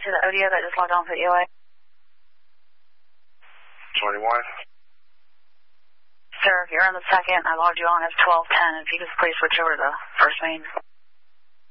to the ODO that just logged on for the EOA? 21. Sir, you're on the second. I logged you on as 1210. If you could please switch over to the first main.